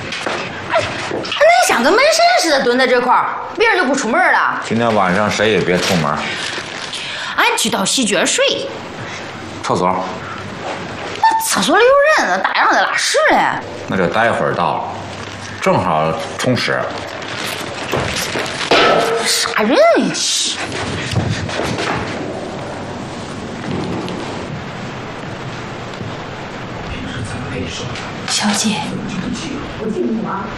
那像个门神似的蹲在这块儿，别人就不出门了。 今天晚上谁也别出门。 俺去到洗脚水。 厕所。 那厕所里有人，大洋在拉屎嘞。 那就待会儿到，正好冲屎。 杀人呀！ 小姐， 我敬你吗？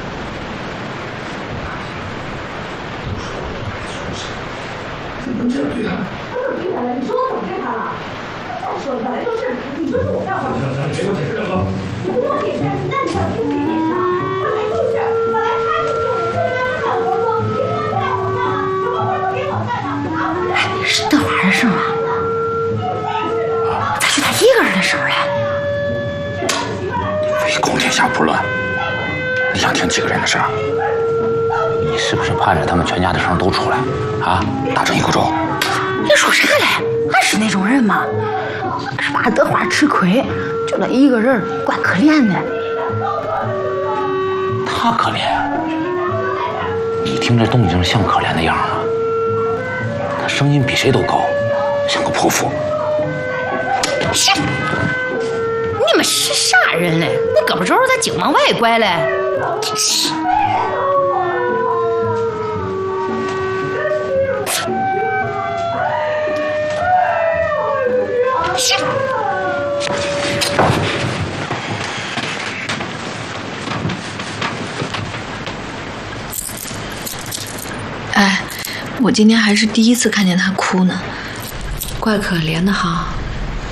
怎么能这样对他？ 他怎么对他了？你说我怎么对他了？再说本来就是，你说是我干的。 行，别给我解释了啊！ 你不用解释，那你想听谁解释啊？本来他就是我这边干活多，凭什么在我干啊？什么活都给我干呢？ 是德华的事吗？咋就他一个人的事儿嘞？ 非公天下不乱，你想听几个人的事儿？你是不是盼着他们全家的声都出来啊？打成一锅粥？ 你说啥嘞？俺是那种人吗？是怕德华吃亏，就他一个人，怪可怜的。 他可怜？你听这动静像可怜的样吗？他声音比谁都高，像个泼妇。 是。你们是啥人嘞？那胳膊肘咋净往外拐嘞？真是。 哎，我今天还是第一次看见他哭呢，怪可怜的哈。